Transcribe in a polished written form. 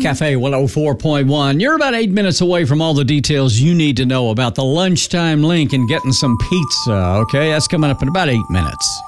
Cafe 104.1. You're about 8 minutes away from all the details you need to know about the lunchtime link and getting some pizza, okay? That's coming up in about 8 minutes.